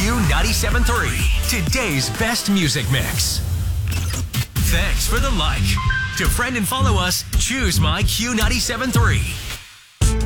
Q97.3, today's best music mix. Thanks for the like. To friend and follow us, choose My Q97.3.